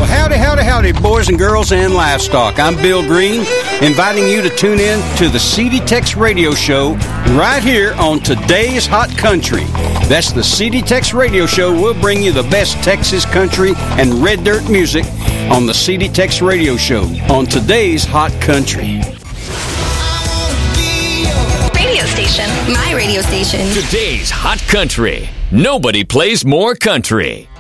Howdy, boys and girls and livestock. I'm Bill Green, inviting you to tune in to the CD Tex Radio Show right here on Today's Hot Country. That's the CD Tex Radio Show. We'll bring you the best Texas country and red dirt music on the CD Tex Radio Show on Today's Hot Country. Radio station. My radio station. Today's Hot Country. Nobody plays more country.